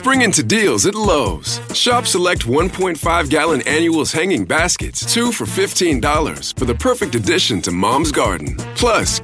Spring into deals at Lowe's. Shop select 1.5-gallon annuals hanging baskets, 2 for $15 for the perfect addition to Mom's Garden. Plus,